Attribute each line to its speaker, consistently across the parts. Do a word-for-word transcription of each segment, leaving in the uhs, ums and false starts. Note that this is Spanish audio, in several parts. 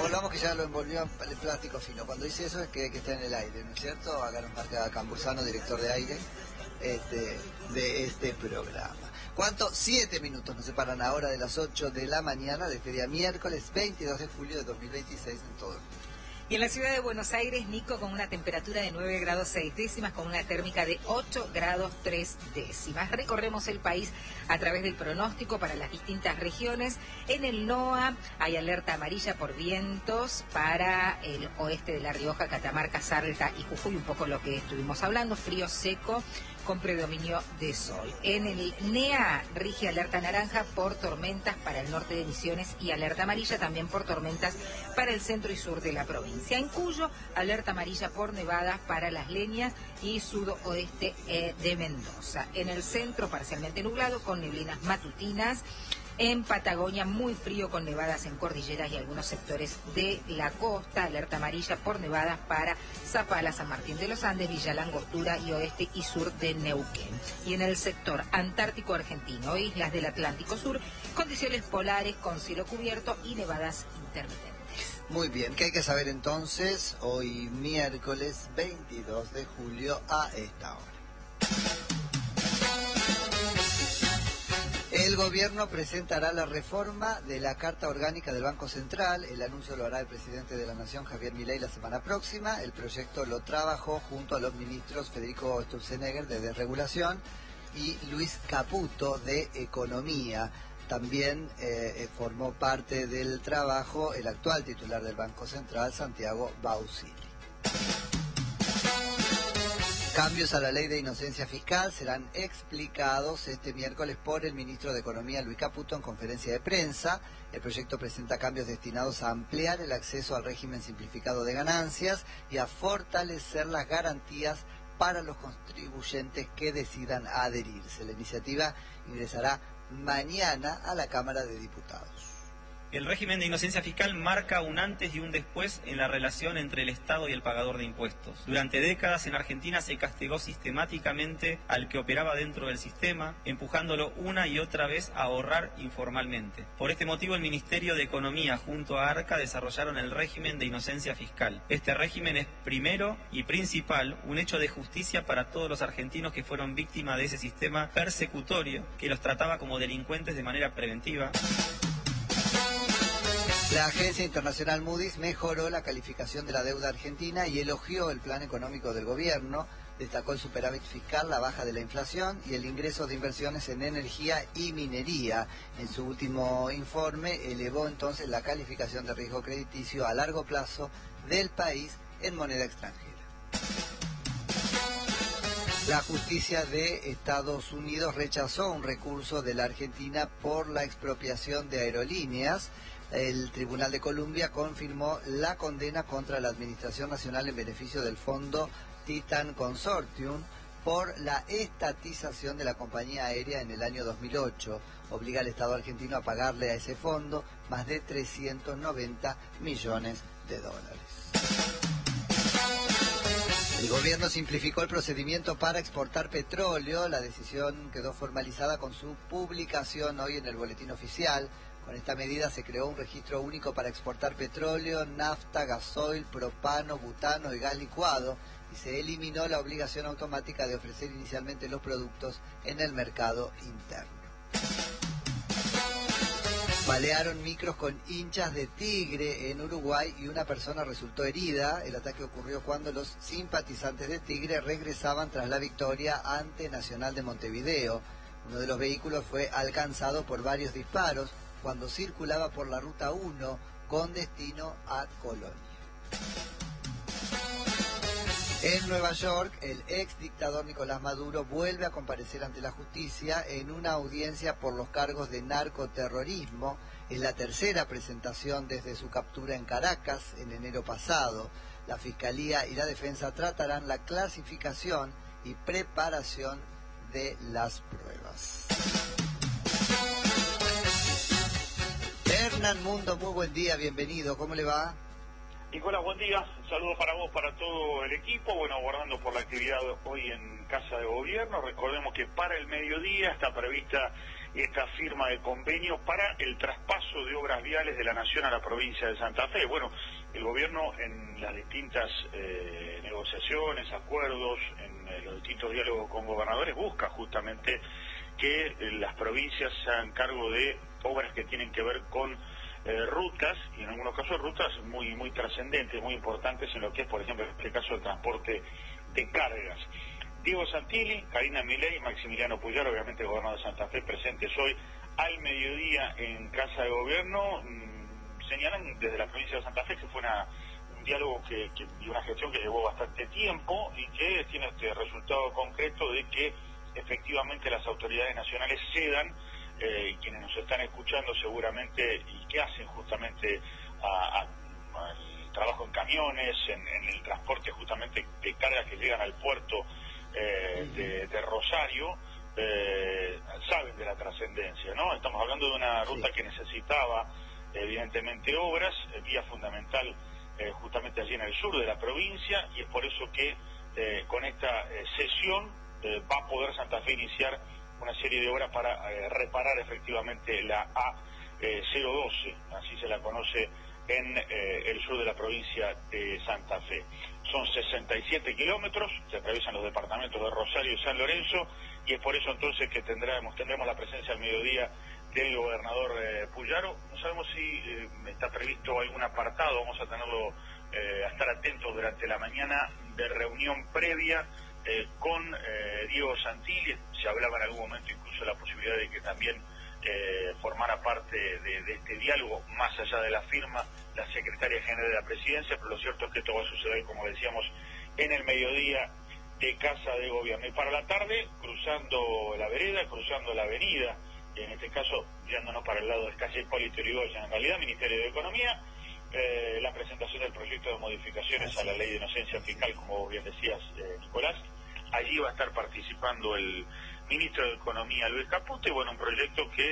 Speaker 1: volvamos que ya lo envolvió el plástico fino. Cuando dice eso es que, que está en el aire, ¿no es cierto? Acá nos marca Cambursano, director de aire este, de este programa. ¿Cuánto? Siete minutos nos separan ahora de las ocho de la mañana de este día miércoles veintidós de julio de dos mil veintiséis en todo el mundo.
Speaker 2: Y en la ciudad de Buenos Aires, Nico, con una temperatura de nueve grados seis décimas, con una térmica de ocho grados tres décimas. Recorremos el país a través del pronóstico para las distintas regiones. En el NOA hay alerta amarilla por vientos para el oeste de La Rioja, Catamarca, Salta y Jujuy, un poco lo que estuvimos hablando, frío seco con predominio de sol. En el NEA rige alerta naranja por tormentas para el norte de Misiones y alerta amarilla también por tormentas para el centro y sur de la provincia. En Cuyo, alerta amarilla por nevadas para Las Leñas y sudoeste eh, de Mendoza. En el centro, parcialmente nublado con neblinas matutinas. En Patagonia, muy frío con nevadas en cordilleras y algunos sectores de la costa. Alerta amarilla por nevadas para Zapala, San Martín de los Andes, Villa Langostura y oeste y sur de Neuquén. Y en el sector antártico argentino, islas del Atlántico Sur, condiciones polares con cielo cubierto y nevadas intermitentes.
Speaker 1: Muy bien, ¿qué hay que saber entonces hoy miércoles veintidós de julio a esta hora? El gobierno presentará la reforma de la Carta Orgánica del Banco Central. El anuncio lo hará el presidente de la Nación, Javier Milei, la semana próxima. El proyecto lo trabajó junto a los ministros Federico Sturzenegger de Desregulación y Luis Caputo de Economía. También eh, formó parte del trabajo el actual titular del Banco Central, Santiago Bausili. Cambios a la ley de inocencia fiscal serán explicados este miércoles por el ministro de Economía, Luis Caputo, en conferencia de prensa. El proyecto presenta cambios destinados a ampliar el acceso al régimen simplificado de ganancias y a fortalecer las garantías para los contribuyentes que decidan adherirse. La iniciativa ingresará mañana a la Cámara de Diputados.
Speaker 3: El régimen de inocencia fiscal marca un antes y un después en la relación entre el Estado y el pagador de impuestos. Durante décadas en Argentina se castigó sistemáticamente al que operaba dentro del sistema, empujándolo una y otra vez a ahorrar informalmente. Por este motivo el Ministerio de Economía junto a ARCA desarrollaron el régimen de inocencia fiscal. Este régimen es primero y principal un hecho de justicia para todos los argentinos que fueron víctimas de ese sistema persecutorio que los trataba como delincuentes de manera preventiva.
Speaker 1: La agencia internacional Moody's mejoró la calificación de la deuda argentina y elogió el plan económico del gobierno. Destacó el superávit fiscal, la baja de la inflación y el ingreso de inversiones en energía y minería. En su último informe elevó entonces la calificación de riesgo crediticio a largo plazo del país en moneda extranjera. La justicia de Estados Unidos rechazó un recurso de la Argentina por la expropiación de aerolíneas. El Tribunal de Columbia confirmó la condena contra la Administración Nacional en beneficio del fondo Titan Consortium por la estatización de la compañía aérea en el año dos mil ocho. Obliga al Estado argentino a pagarle a ese fondo más de trescientos noventa millones de dólares. El gobierno simplificó el procedimiento para exportar petróleo. La decisión quedó formalizada con su publicación hoy en el Boletín Oficial. Con esta medida se creó un registro único para exportar petróleo, nafta, gasoil, propano, butano y gas licuado y se eliminó la obligación automática de ofrecer inicialmente los productos en el mercado interno. Balearon micros con hinchas de Tigre en Uruguay y una persona resultó herida. El ataque ocurrió cuando los simpatizantes de Tigre regresaban tras la victoria ante Nacional de Montevideo. Uno de los vehículos fue alcanzado por varios disparos cuando circulaba por la Ruta uno con destino a Colonia. En Nueva York, el ex dictador Nicolás Maduro vuelve a comparecer ante la justicia en una audiencia por los cargos de narcoterrorismo. Es la tercera presentación desde su captura en Caracas en enero pasado. La Fiscalía y la Defensa tratarán la clasificación y preparación de las pruebas. Hernán Mundo, muy buen día, bienvenido, ¿cómo le va?
Speaker 4: Nicolás, buen día, saludos para vos, para todo el equipo, bueno, aguardando por la actividad hoy en Casa de Gobierno. Recordemos que para el mediodía está prevista esta firma de convenio para el traspaso de obras viales de la Nación a la provincia de Santa Fe. Bueno, el gobierno en las distintas eh, negociaciones, acuerdos, en eh, los distintos diálogos con gobernadores busca justamente que eh, las provincias se hagan cargo de obras que tienen que ver con eh, rutas, y en algunos casos rutas muy muy trascendentes, muy importantes en lo que es, por ejemplo, en este caso el transporte de cargas. Diego Santilli, Karina Milei y Maximiliano Puyaro, obviamente gobernador de Santa Fe, presentes hoy al mediodía en Casa de Gobierno, mmm, señalan desde la provincia de Santa Fe que fue una, un diálogo que, que, y una gestión que llevó bastante tiempo y que tiene este resultado concreto de que efectivamente las autoridades nacionales cedan, eh, y quienes nos están escuchando seguramente, y que hacen justamente a, a, al trabajo en camiones, en, en el transporte justamente de cargas que llegan al puerto Eh, de, de Rosario, eh, saben de la trascendencia, ¿no? Estamos hablando de una ruta sí. que necesitaba evidentemente obras, eh, vía fundamental eh, justamente allí en el sur de la provincia, y es por eso que eh, con esta eh, sesión eh, va a poder Santa Fe iniciar una serie de obras para eh, reparar efectivamente la A cero doce, así se la conoce en eh, el sur de la provincia de Santa Fe. Son sesenta y siete kilómetros que atraviesan los departamentos de Rosario y San Lorenzo, y es por eso entonces que tendremos tendremos la presencia al mediodía del gobernador eh, Puyaro. No sabemos si eh, está previsto algún apartado, vamos a tenerlo, eh, a estar atentos durante la mañana de reunión previa eh, con eh, Diego Santilli. Se hablaba en algún momento incluso la posibilidad de que también eh, formara parte de, de este diálogo, más allá de la firma, la secretaria general de la presidencia, pero lo cierto es que esto va a suceder, como decíamos, en el mediodía de Casa de Gobierno. Y para la tarde, cruzando la vereda, cruzando la avenida, en este caso, yéndonos para el lado de calle Hipólito Yrigoyen, en realidad, Ministerio de Economía, eh, la presentación del proyecto de modificaciones a la Ley de Inocencia Fiscal, como bien decías, eh, Nicolás. Allí va a estar participando el ministro de Economía, Luis Caputo, y bueno, un proyecto que,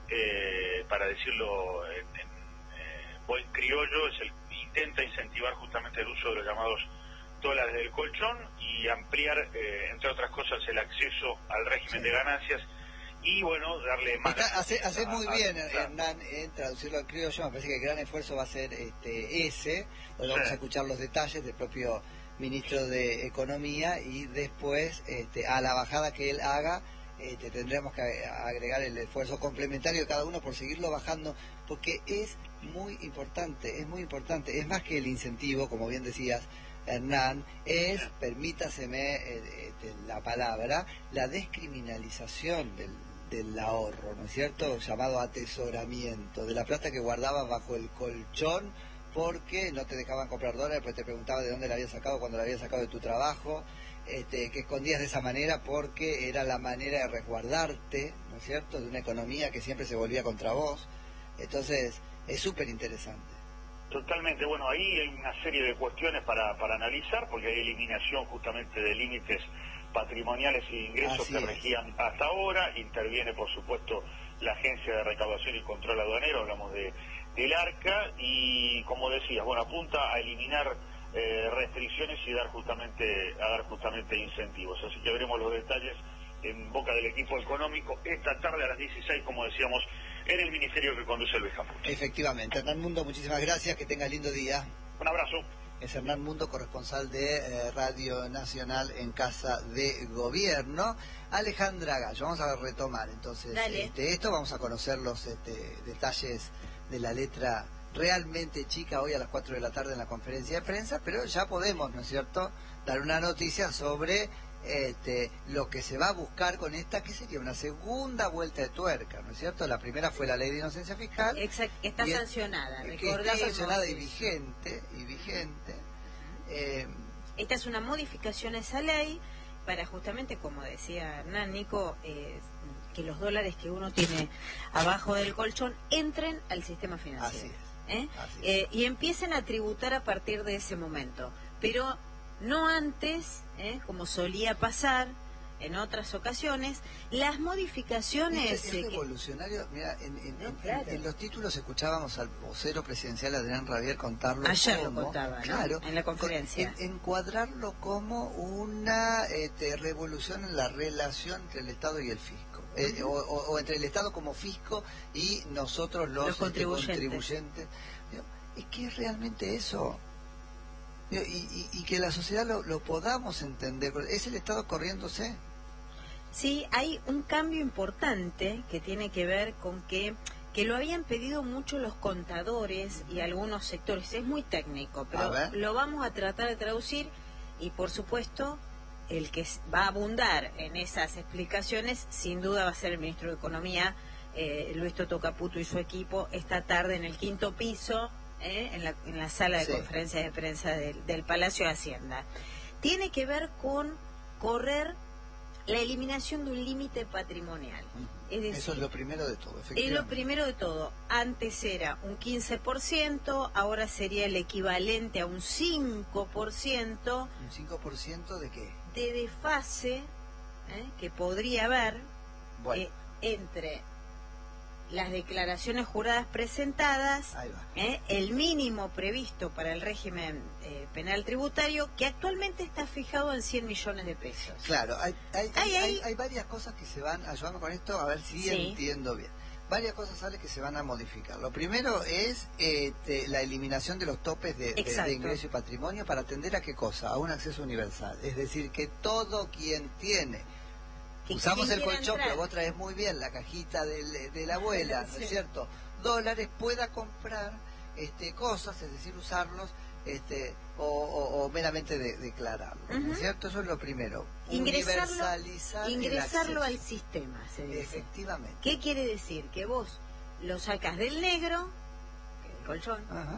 Speaker 4: eh, para decirlo en, en eh, buen criollo, es el intenta incentivar justamente el uso de los llamados dólares del colchón y ampliar, eh, entre otras cosas, el acceso al régimen sí. de ganancias y, bueno, darle más...
Speaker 1: Está, hace hace muy a, bien, a, Hernán, en traducirlo al criollo. Me parece que el gran esfuerzo va a ser este ese. Hoy vamos sí. a escuchar los detalles del propio ministro de Economía, y después, este, a la bajada que él haga, este, tendremos que agregar el esfuerzo complementario de cada uno por seguirlo bajando, porque es muy importante, es muy importante. Es más que el incentivo, como bien decías, Hernán, es, permítaseme eh, eh, la palabra, la descriminalización del, del ahorro, ¿no es cierto?, llamado atesoramiento, de la plata que guardabas bajo el colchón porque no te dejaban comprar dólares, pues te preguntaba de dónde la habías sacado cuando la habías sacado de tu trabajo, este, que escondías de esa manera porque era la manera de resguardarte, ¿no es cierto?, de una economía que siempre se volvía contra vos. Entonces, es súper interesante.
Speaker 4: Totalmente. Bueno, ahí hay una serie de cuestiones para, para analizar, porque hay eliminación justamente de límites patrimoniales y ingresos Así que es. regían hasta ahora. Interviene, por supuesto, la Agencia de Recaudación y Control Aduanero, hablamos de del ARCA, y como decías, bueno, apunta a eliminar eh, restricciones y dar justamente a dar justamente incentivos. Así que veremos los detalles en boca del equipo económico esta tarde a las dieciséis, como decíamos, en el ministerio que conduce Luis Caputo.
Speaker 1: Efectivamente. Hernán Mundo, muchísimas gracias, que tengas lindo día.
Speaker 4: Un abrazo.
Speaker 1: Es Hernán Mundo, corresponsal de eh, Radio Nacional en Casa de Gobierno. Alejandra Gallo, vamos a retomar entonces este, esto, vamos a conocer los este, detalles de la letra realmente chica hoy a las cuatro de la tarde en la conferencia de prensa, pero ya podemos, ¿no es cierto?, dar una noticia sobre este, lo que se va a buscar con esta, que sería una segunda vuelta de tuerca, ¿no es cierto? La primera fue la Ley de Inocencia Fiscal.
Speaker 2: Exacto, que está sancionada,
Speaker 1: el, que está sancionada y vigente, y vigente. Eh,
Speaker 2: esta es una modificación a esa ley para justamente, como decía Hernán, Nico, eh, que los dólares que uno tiene abajo del colchón entren al sistema financiero.
Speaker 1: Así es.
Speaker 2: ¿eh?
Speaker 1: Así es.
Speaker 2: Eh, y empiecen a tributar a partir de ese momento. Pero no antes, ¿eh? como solía pasar en otras ocasiones, las modificaciones...
Speaker 1: Es, es revolucionario. Mira, en, en,
Speaker 2: no,
Speaker 1: en,
Speaker 2: claro.
Speaker 1: en los títulos escuchábamos al vocero presidencial Adrián Rabier contarlo.
Speaker 2: Ayer
Speaker 1: como,
Speaker 2: lo contaba, ¿no?
Speaker 1: Claro,
Speaker 2: en la conferencia.
Speaker 1: En, encuadrarlo como una este, revolución en la relación entre el Estado y el fisco. eh, o, o, o entre el Estado como fisco y nosotros los,
Speaker 2: los contribuyentes.
Speaker 1: Este, contribuyentes. ¿Y qué es realmente eso? Y, y, y que la sociedad lo, lo podamos entender. ¿Es el Estado corriéndose?
Speaker 5: Sí, hay un cambio importante que tiene que ver con que que lo habían pedido mucho los contadores y algunos sectores. Es muy técnico, pero lo vamos a tratar de traducir y, por supuesto, el que va a abundar en esas explicaciones, sin duda, va a ser el ministro de Economía, eh, Luis Toto Caputo y su equipo, esta tarde en el quinto piso, eh, en, la, en la sala de sí. conferencias de prensa del, del Palacio de Hacienda. Tiene que ver con correr la eliminación de un límite patrimonial. Es decir,
Speaker 1: eso es lo primero de todo, efectivamente.
Speaker 5: Es lo primero de todo. Antes era un quince por ciento, ahora sería el equivalente a un cinco por ciento.
Speaker 1: ¿Un cinco por ciento de qué?
Speaker 5: De desfase, ¿eh? que podría haber bueno. eh, entre las declaraciones juradas presentadas, ¿eh? el mínimo previsto para el régimen eh, penal tributario, que actualmente está fijado en cien millones de pesos.
Speaker 1: Claro, hay, hay, hay, hay, hay varias cosas que se van, ayudando con esto, a ver si sí. entiendo bien. Varias cosas sale que se van a modificar. Lo primero es este, la eliminación de los topes de, de, de ingreso y patrimonio para atender a qué cosa, a un acceso universal. Es decir, que todo quien tiene... Usamos el colchón, entrar. Pero vos traes muy bien la cajita de, de la abuela, ¿no es cierto? Dólares, pueda comprar este, cosas, es decir, usarlos este, o, o, o meramente de, declararlo, uh-huh. ¿no es cierto? Eso es lo primero.
Speaker 5: Ingresarlo,
Speaker 1: universalizar
Speaker 5: ingresarlo al sistema, se dice.
Speaker 1: Efectivamente.
Speaker 5: ¿Qué quiere decir? Que vos lo sacas del negro, el colchón, uh-huh.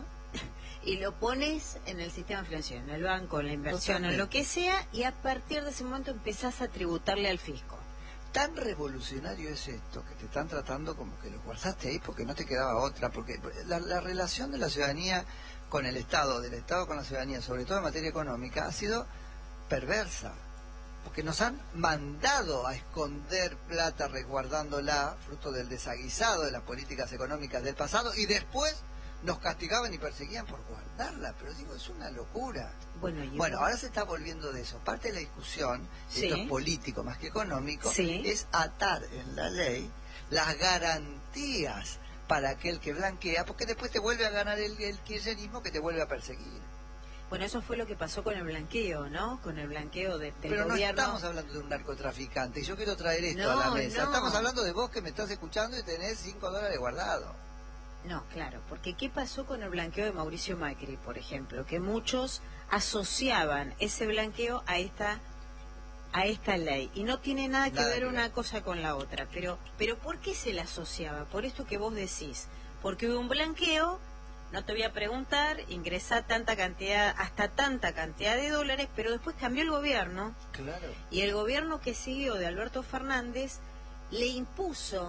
Speaker 5: y lo pones en el sistema financiero, en el banco, en la inversión, Totalmente. En lo que sea, y a partir de ese momento empezás a tributarle al fisco.
Speaker 1: Tan revolucionario es esto, que te están tratando como que lo guardaste ahí porque no te quedaba otra, porque la, la relación de la ciudadanía con el Estado, del Estado con la ciudadanía, sobre todo en materia económica, ha sido perversa, porque nos han mandado a esconder plata resguardándola, fruto del desaguisado de las políticas económicas del pasado, y después nos castigaban y perseguían por guardarla, pero digo, es una locura.
Speaker 5: Bueno,
Speaker 1: bueno ahora se está volviendo de eso. Parte de la discusión,
Speaker 5: sí.
Speaker 1: esto es político más que económico,
Speaker 5: sí.
Speaker 1: es atar en la ley las garantías para aquel que blanquea, porque después te vuelve a ganar el, el kirchnerismo que te vuelve a perseguir.
Speaker 5: Bueno, eso fue lo que pasó con el blanqueo, ¿no? Con el blanqueo de, del
Speaker 1: Pero
Speaker 5: gobierno.
Speaker 1: no estamos hablando de un narcotraficante, yo quiero traer esto
Speaker 5: no,
Speaker 1: a la mesa.
Speaker 5: No.
Speaker 1: Estamos hablando de vos que me estás escuchando y tenés cinco dólares guardados.
Speaker 5: No, claro, porque ¿qué pasó con el blanqueo de Mauricio Macri, por ejemplo? Que muchos asociaban ese blanqueo a esta a esta ley y no tiene nada que
Speaker 1: nada
Speaker 5: ver
Speaker 1: que
Speaker 5: una
Speaker 1: ver.
Speaker 5: cosa con la otra. Pero pero ¿por qué se la asociaba? Por esto que vos decís. Porque hubo un blanqueo, no te voy a preguntar, ingresá tanta cantidad, hasta tanta cantidad de dólares, pero después cambió el gobierno.
Speaker 1: Claro.
Speaker 5: Y el gobierno que siguió de Alberto Fernández le impuso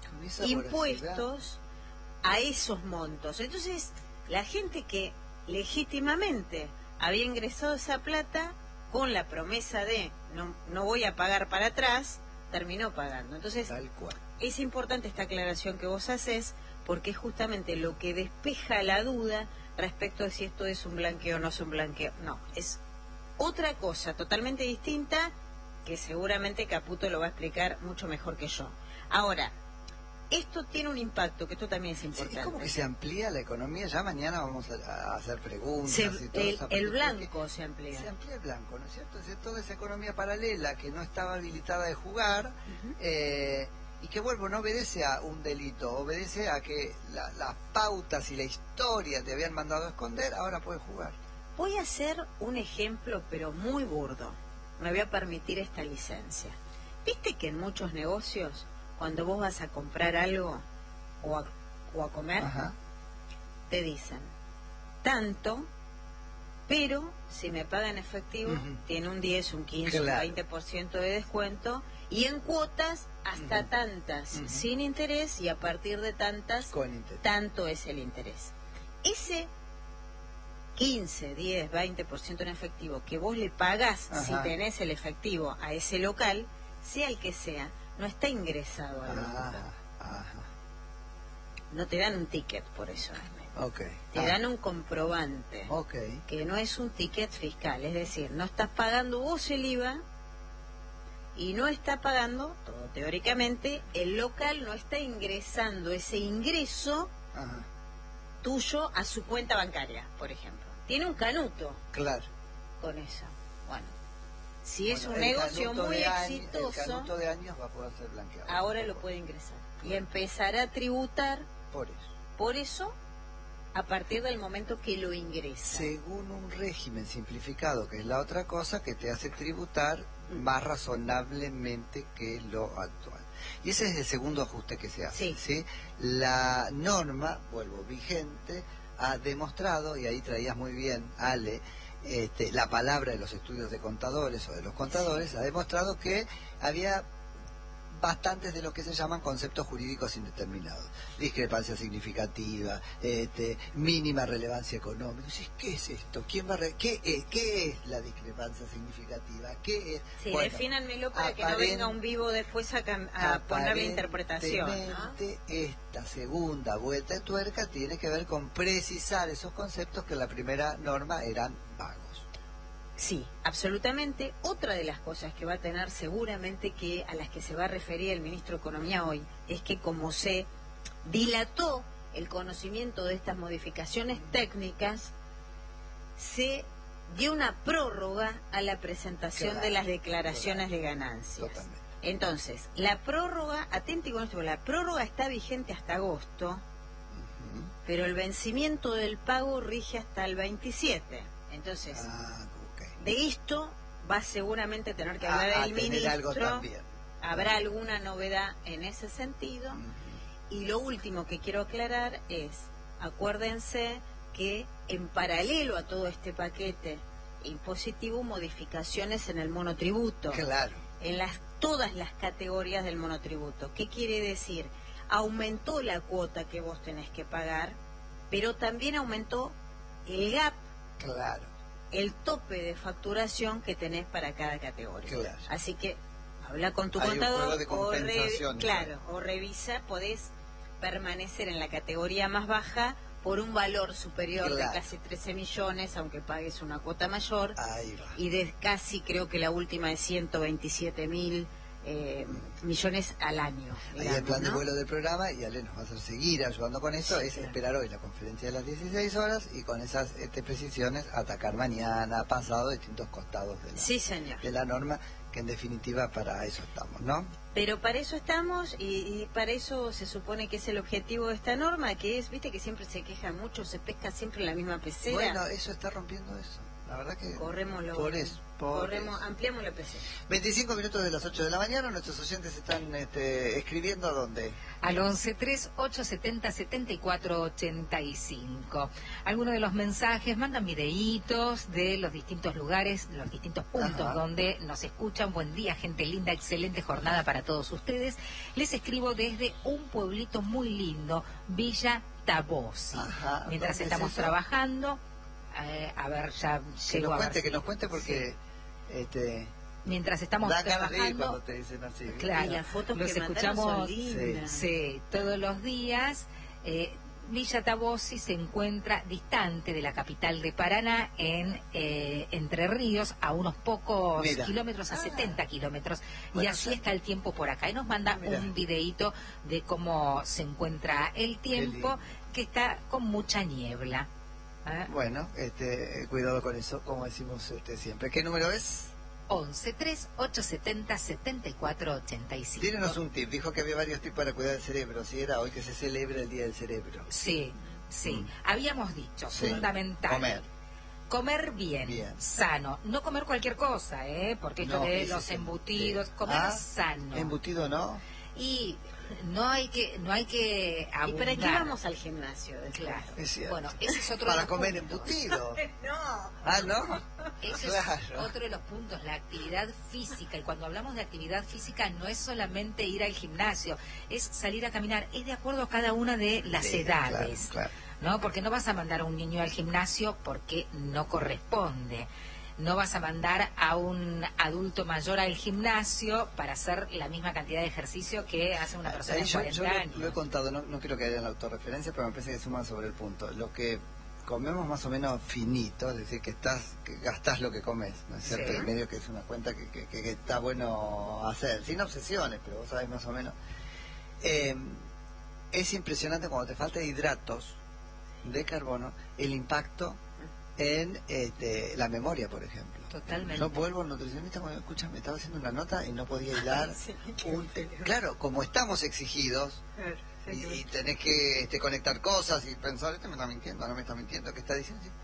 Speaker 5: impuestos a esos montos. Entonces, la gente que legítimamente había ingresado esa plata con la promesa de no, no voy a pagar para atrás, terminó pagando. Entonces,
Speaker 1: Tal cual.
Speaker 5: Es importante esta aclaración que vos haces, porque es justamente lo que despeja la duda respecto de si esto es un blanqueo o no es un blanqueo. No, es otra cosa totalmente distinta que seguramente Caputo lo va a explicar mucho mejor que yo. Ahora, esto tiene un impacto, que esto también es importante.
Speaker 1: Sí, es como que se amplía la economía, ya mañana vamos a, a hacer preguntas
Speaker 5: se,
Speaker 1: y todo
Speaker 5: el,
Speaker 1: eso.
Speaker 5: El blanco se amplía.
Speaker 1: Se amplía el blanco, ¿no es cierto? Es toda esa economía paralela que no estaba habilitada de jugar, uh-huh. eh, y que, vuelvo, no obedece a un delito, obedece a que la, las pautas y la historia te habían mandado a esconder, ahora puedes jugar.
Speaker 5: Voy a hacer un ejemplo, pero muy burdo. Me voy a permitir esta licencia. ¿Viste que en muchos negocios, cuando vos vas a comprar algo o a, o a comer,
Speaker 1: Ajá.
Speaker 5: te dicen tanto, pero si me paga en efectivo, uh-huh. tiene un diez, un quince, claro. un veinte por ciento de descuento, y en cuotas hasta uh-huh. tantas, uh-huh. sin interés, y a partir de tantas,
Speaker 1: con interés.
Speaker 5: Tanto es el interés. Ese quince, diez, veinte por ciento en efectivo que vos le pagás, Ajá. si tenés el efectivo a ese local, sea el que sea, no está ingresado al banco.
Speaker 1: Ajá.
Speaker 5: No te dan un ticket por eso.
Speaker 1: Okay.
Speaker 5: Te ah. dan un comprobante.
Speaker 1: Okay.
Speaker 5: Que no es un ticket fiscal. Es decir, no estás pagando vos el I V A y no está pagando, todo teóricamente, el local no está ingresando ese ingreso Ajá. tuyo a su cuenta bancaria, por ejemplo. Tiene un canuto.
Speaker 1: Claro.
Speaker 5: Con eso. Bueno, si bueno, es un
Speaker 1: el
Speaker 5: negocio muy
Speaker 1: año,
Speaker 5: exitoso,
Speaker 1: el canuto de años va a poder ser blanqueado.
Speaker 5: Ahora lo puede ingresar. Y empezará a tributar
Speaker 1: por eso.
Speaker 5: Por eso, a partir del momento que lo ingresa.
Speaker 1: Según un régimen simplificado, que es la otra cosa que te hace tributar mm. más razonablemente que lo actual. Y ese es el segundo ajuste que se hace.
Speaker 5: Sí.
Speaker 1: ¿sí? La norma, vuelvo, vigente, ha demostrado, y ahí traías muy bien, Ale, este, la palabra de los estudios de contadores o de los contadores, sí. ha demostrado que había bastantes de lo que se llaman conceptos jurídicos indeterminados. Discrepancia significativa, este, mínima relevancia económica. ¿Qué es esto? ¿Quién va a re ¿Qué, es, ¿Qué es la discrepancia significativa? ¿Qué es?
Speaker 5: Sí,
Speaker 1: bueno,
Speaker 5: defínanmelo para que no venga un vivo después a, a poner la interpretación, ¿no?
Speaker 1: Esta segunda vuelta de tuerca tiene que ver con precisar esos conceptos que en la primera norma eran vagos.
Speaker 5: Sí, absolutamente. Otra de las cosas que va a tener seguramente que a las que se va a referir el ministro de Economía hoy es que como se dilató el conocimiento de estas modificaciones técnicas, se dio una prórroga a la presentación claro, de las declaraciones claro, de ganancias.
Speaker 1: Totalmente.
Speaker 5: Entonces, la prórroga, atente con esto, la prórroga está vigente hasta agosto, uh-huh. pero el vencimiento del pago rige hasta el veintisiete. Entonces...
Speaker 1: Ah,
Speaker 5: de esto va seguramente a tener que hablar
Speaker 1: a, a
Speaker 5: el ministro.
Speaker 1: Algo también.
Speaker 5: Habrá alguna novedad en ese sentido. Uh-huh. Y lo último que quiero aclarar es, acuérdense que en paralelo a todo este paquete impositivo, modificaciones en el monotributo.
Speaker 1: Claro.
Speaker 5: En las todas las categorías del monotributo. ¿Qué quiere decir? Aumentó la cuota que vos tenés que pagar, pero también aumentó el gap.
Speaker 1: Claro.
Speaker 5: El tope de facturación que tenés para cada categoría.
Speaker 1: Claro.
Speaker 5: Así que habla con tu
Speaker 1: Hay
Speaker 5: contador
Speaker 1: un juego de
Speaker 5: o, re, claro, o revisa, podés permanecer en la categoría más baja por un valor superior claro. de casi trece millones, aunque pagues una cuota mayor.
Speaker 1: Ahí va.
Speaker 5: Y de casi, creo que la última es ciento veintisiete mil eh, millones al año.
Speaker 1: Ahí el plan ¿no? de vuelo del programa, y Ale nos va a hacer seguir ayudando con esto, sí, es claro. esperar hoy la conferencia de las dieciséis horas y con esas este, precisiones atacar mañana, pasado, distintos costados de la,
Speaker 5: sí, señor.
Speaker 1: de la norma, que en definitiva para eso estamos, ¿no?
Speaker 5: Pero para eso estamos y, y para eso se supone que es el objetivo de esta norma, que es, viste que siempre se quejan mucho, se pesca siempre en la misma pecera.
Speaker 1: Bueno, eso está rompiendo eso. La verdad que
Speaker 5: Corremos
Speaker 1: por eso, por
Speaker 5: Corremos,
Speaker 1: eso.
Speaker 5: ampliamos la pecera.
Speaker 1: veinticinco minutos de las ocho de la mañana, nuestros oyentes están este, escribiendo a dónde.
Speaker 2: Al once tres ocho setenta setenta y cuatro ochenta y cinco. Algunos de los mensajes mandan videitos de los distintos lugares, de los distintos puntos Ajá. donde nos escuchan. Buen día, gente linda, excelente jornada para todos ustedes. Les escribo desde un pueblito muy lindo, Villa Tabosi.
Speaker 1: Ajá.
Speaker 2: Mientras estamos trabajando, eh, a ver, ya
Speaker 1: que
Speaker 2: llego
Speaker 1: nos
Speaker 2: a
Speaker 1: cuente,
Speaker 2: ver
Speaker 1: que
Speaker 2: si...
Speaker 1: nos cuente porque... este
Speaker 2: Mientras estamos
Speaker 1: da
Speaker 2: trabajando,
Speaker 1: cuando te dicen así, ¿eh?
Speaker 2: claro,
Speaker 5: y las fotos
Speaker 2: los
Speaker 5: que
Speaker 2: escuchamos
Speaker 5: sí.
Speaker 2: sí, todos los días. Eh, Villa Tabosi se encuentra distante de la capital de Paraná, en eh, Entre Ríos, a unos pocos Mira. kilómetros, a ah. setenta kilómetros, bueno, y así sí. está el tiempo por acá. Y nos manda Mira. un videíto de cómo se encuentra el tiempo, que está con mucha niebla. ¿Eh?
Speaker 1: Bueno, este, cuidado con eso, como decimos este, siempre. ¿Qué número es?
Speaker 2: once tres ocho setenta setenta y cuatro ochenta y cinco.
Speaker 1: Tírenos un tip. Dijo que había varios tips para cuidar el cerebro. Si era hoy que se celebra el Día del Cerebro.
Speaker 2: Sí, sí. Mm. Habíamos dicho,
Speaker 1: sí.
Speaker 2: fundamental.
Speaker 1: Comer.
Speaker 2: Comer bien, bien, sano. No comer cualquier cosa, ¿eh? Porque esto
Speaker 1: no,
Speaker 2: de los embutidos, sí. comer
Speaker 1: ah,
Speaker 2: sano.
Speaker 1: Embutido, ¿no?
Speaker 2: Y no hay que no hay que abundar.
Speaker 5: ¿Y para qué vamos al gimnasio?
Speaker 2: Claro.
Speaker 1: Es
Speaker 2: bueno, ese es otro
Speaker 1: para
Speaker 2: de los
Speaker 1: comer
Speaker 2: puntos.
Speaker 1: Embutido.
Speaker 5: No.
Speaker 1: Ah, no.
Speaker 2: Ese claro. es otro de los puntos, la actividad física. Y cuando hablamos de actividad física no es solamente ir al gimnasio, es salir a caminar. Es de acuerdo a cada una de las sí, edades.
Speaker 1: Claro, claro.
Speaker 2: ¿No? Porque no vas a mandar a un niño al gimnasio porque no corresponde. No vas a mandar a un adulto mayor al gimnasio para hacer la misma cantidad de ejercicio que hace una persona de cuarenta
Speaker 1: yo, yo
Speaker 2: años.
Speaker 1: Lo, lo he contado, no, no quiero que haya en la autorreferencia, pero me parece que suman sobre el punto. Lo que comemos más o menos finito, es decir, que estás que gastás lo que comes, ¿no es cierto?
Speaker 2: Sí.
Speaker 1: Y medio que es una cuenta que, que, que, que está bueno hacer, sin obsesiones, pero vos sabés más o menos. Eh, es impresionante cuando te falta hidratos de carbono, el impacto en este, la memoria, por ejemplo.
Speaker 2: Totalmente.
Speaker 1: Yo vuelvo al nutricionista cuando escucha, me estaba haciendo una nota y no podía hilar.
Speaker 5: Sí,
Speaker 1: un, claro, como estamos exigidos, y, y tenés que este, conectar cosas y pensar, este me está mintiendo, no me está mintiendo, ¿qué está diciendo? Sí,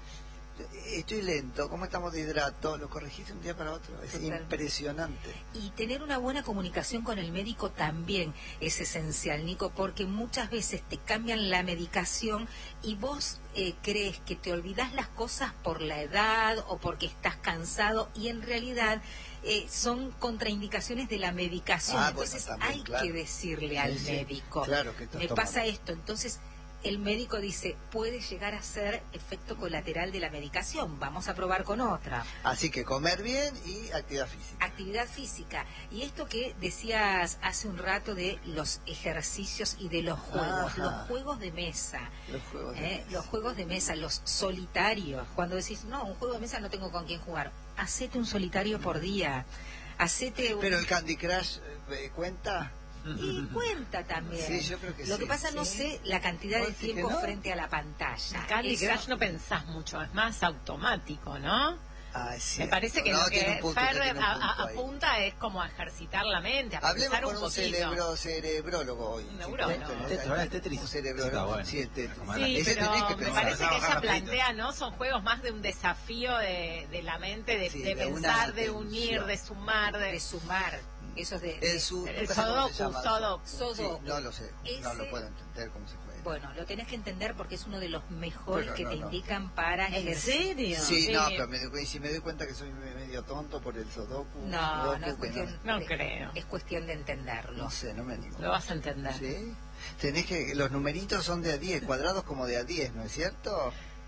Speaker 1: estoy lento, ¿cómo estamos de hidrato? Lo corregís de un día para otro, es Totalmente. Impresionante.
Speaker 2: Y tener una buena comunicación con el médico también es esencial, Nico, porque muchas veces te cambian la medicación y vos eh, crees que te olvidás las cosas por la edad o porque estás cansado, y en realidad eh, son contraindicaciones de la medicación.
Speaker 1: Ah,
Speaker 2: entonces
Speaker 1: bueno, también,
Speaker 2: hay
Speaker 1: claro.
Speaker 2: que decirle
Speaker 1: Sí,
Speaker 2: al
Speaker 1: sí,
Speaker 2: médico,
Speaker 1: claro que
Speaker 2: me pasa esto, entonces el médico dice, puede llegar a ser efecto colateral de la medicación, vamos a probar con otra.
Speaker 1: Así que comer bien y actividad física.
Speaker 2: Actividad física. Y esto que decías hace un rato de los ejercicios y de los juegos,
Speaker 1: Ajá.
Speaker 2: los juegos de mesa,
Speaker 1: Los juegos de
Speaker 2: ¿eh?
Speaker 1: mesa.
Speaker 2: los juegos de mesa, los solitarios. Cuando decís, no, un juego de mesa no tengo con quién jugar, hacete un solitario por día, hacete un...
Speaker 1: Pero el Candy Crush eh, cuenta...
Speaker 2: Y cuenta también.
Speaker 1: Sí, yo creo que
Speaker 2: Lo
Speaker 1: sí.
Speaker 2: que pasa, no
Speaker 1: ¿Sí?
Speaker 2: sé la cantidad de
Speaker 1: ¿Vos decís
Speaker 2: tiempo
Speaker 1: que no?
Speaker 2: frente a la pantalla.
Speaker 6: Candy
Speaker 2: Eso-
Speaker 6: Crush no pensás mucho, es más automático, ¿no?
Speaker 1: Ah, es
Speaker 6: Me parece que
Speaker 1: cierto.
Speaker 6: lo
Speaker 1: No, tiene
Speaker 6: que
Speaker 1: un punto,
Speaker 6: Fer
Speaker 1: tiene un
Speaker 6: a-
Speaker 1: punto
Speaker 6: a-
Speaker 1: ahí.
Speaker 6: apunta es como a ejercitar la mente, a
Speaker 1: Hablemos
Speaker 6: pensar
Speaker 1: con
Speaker 6: un
Speaker 1: un
Speaker 6: poquito.
Speaker 1: cerebro, cerebrólogo hoy.
Speaker 6: Un neurólogo.
Speaker 1: ¿Tenés ahí?
Speaker 7: ¿Ahora el Tetris?
Speaker 1: Un cerebrólogo.
Speaker 7: Está bueno.
Speaker 1: Sí, el Tetris.
Speaker 6: Sí,
Speaker 1: Ese
Speaker 6: pero
Speaker 1: tenés que
Speaker 6: me
Speaker 1: pensar.
Speaker 6: parece que
Speaker 7: Bajar
Speaker 6: ella
Speaker 7: la
Speaker 6: plantea, ¿no? Son juegos más de un desafío de, de la mente, de,
Speaker 1: Sí,
Speaker 6: de
Speaker 1: de una
Speaker 6: pensar, de
Speaker 1: atención.
Speaker 6: unir, de sumar, de...
Speaker 2: de sumar. Eso es de...
Speaker 1: El,
Speaker 2: de-
Speaker 1: su,
Speaker 6: el
Speaker 1: nunca sé cómo se
Speaker 6: Sudoku,
Speaker 1: llama.
Speaker 6: Sudoku.
Speaker 2: Sudoku.
Speaker 1: Sí, no lo sé, no
Speaker 2: Ese-
Speaker 1: lo puedo entender cómo se juega.
Speaker 2: Bueno, lo tenés que entender porque es uno de los mejores
Speaker 1: Pero
Speaker 2: que
Speaker 1: no,
Speaker 2: te
Speaker 1: no.
Speaker 2: indican para
Speaker 5: ¿En
Speaker 2: ejercer.
Speaker 5: serio?
Speaker 1: Sí,
Speaker 6: Sí.
Speaker 1: no, pero me doy, si me doy cuenta que soy medio tonto por el Sudoku.
Speaker 2: No,
Speaker 1: Sudoku,
Speaker 2: no es
Speaker 1: que
Speaker 2: cuestión...
Speaker 6: No
Speaker 2: de-
Speaker 6: creo.
Speaker 2: Es cuestión de
Speaker 1: No,
Speaker 2: entenderlo.
Speaker 1: no sé, no me animo.
Speaker 6: Lo vas a entender.
Speaker 1: ¿Sí? Tenés que, los numeritos son de a diez, cuadrados como de a diez, ¿no es cierto?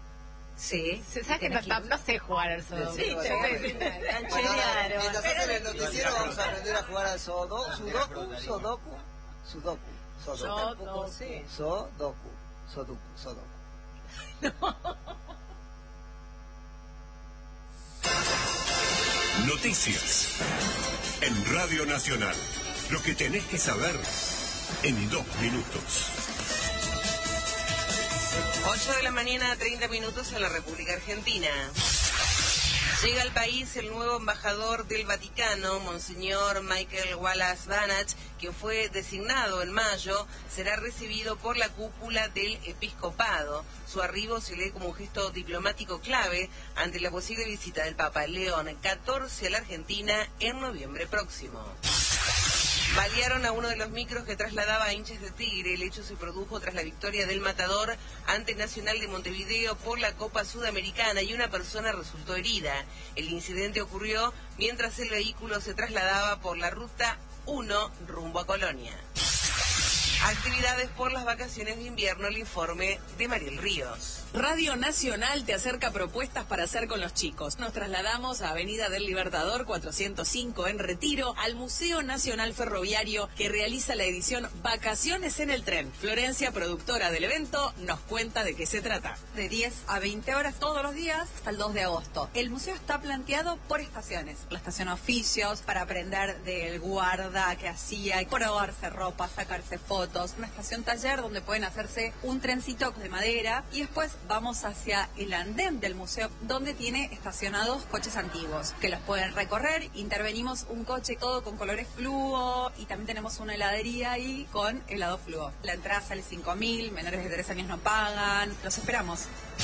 Speaker 2: Sí.
Speaker 6: ¿Sabes que no,
Speaker 2: tenés que-
Speaker 6: no sé jugar al Sudoku?
Speaker 1: Sí,
Speaker 5: Sí,
Speaker 1: bueno,
Speaker 5: te
Speaker 1: bueno.
Speaker 5: ves,
Speaker 1: Bueno,
Speaker 5: cancherearon.
Speaker 1: mientras hacen el noticiero vamos a aprender a jugar al Sudoku, Sudoku, Sudoku, Sudoku, Sudoku,
Speaker 6: Yo, sí.
Speaker 1: Sudoku, Sudoku, Sudoku.
Speaker 8: Noticias en Radio Nacional. Lo que tenés que saber en dos minutos.
Speaker 9: ocho de la mañana, treinta minutos en la República Argentina. Llega al país el nuevo embajador del Vaticano, Monseñor Michael Wallace Banach, quien fue designado en mayo, será recibido por la cúpula del episcopado. Su arribo se lee como un gesto diplomático clave ante la posible visita del Papa León catorce a la Argentina en noviembre próximo. Balearon a uno de los micros que trasladaba a hinchas de Tigre. El hecho se produjo tras la victoria del Matador ante Nacional de Montevideo por la Copa Sudamericana y una persona resultó herida. El incidente ocurrió mientras el vehículo se trasladaba por la ruta uno rumbo a Colonia. Actividades por las vacaciones de invierno, el informe de Mariel Ríos.
Speaker 10: Radio Nacional te acerca propuestas para hacer con los chicos. Nos trasladamos a Avenida del Libertador cuatrocientos cinco en Retiro, al Museo Nacional Ferroviario, que realiza la edición Vacaciones en el Tren. Florencia, productora del evento, nos cuenta de qué se trata.
Speaker 11: De diez a veinte horas todos los días hasta el dos de agosto. El museo está planteado por estaciones. La estación oficios, para aprender del guarda que hacía, probarse ropa, sacarse fotos. Una estación taller donde pueden hacerse un trencito de madera. Y después vamos hacia el andén del museo, donde tiene estacionados coches antiguos que los pueden recorrer. Intervenimos un coche todo con colores fluo y también tenemos una heladería ahí con helado fluo. La entrada sale cinco mil, menores de tres años no pagan. Los esperamos.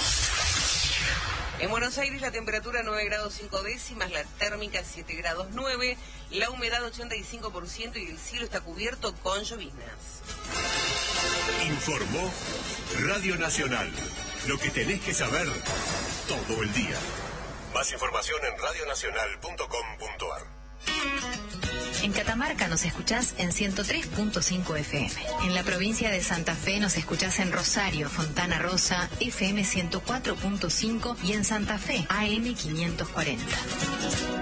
Speaker 9: En Buenos Aires la temperatura nueve grados cinco décimas, la térmica siete grados nueve, la humedad ochenta y cinco por ciento y el cielo está cubierto con lloviznas.
Speaker 8: Informó Radio Nacional. Lo que tenés que saber todo el día. Más información en radionacional punto com punto ar.
Speaker 12: En Catamarca nos escuchás en ciento tres punto cinco F M. En la provincia de Santa Fe nos escuchás en Rosario, Fontana Rosa, F M ciento cuatro punto cinco y en Santa Fe, A M quinientos cuarenta.